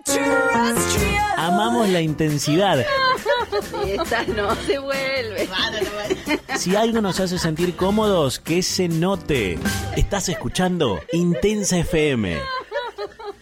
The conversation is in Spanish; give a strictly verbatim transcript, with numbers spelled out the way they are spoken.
Amamos la intensidad. Esta no se vuelve. Si algo nos hace sentir cómodos, que se note. Estás escuchando Intensa F M.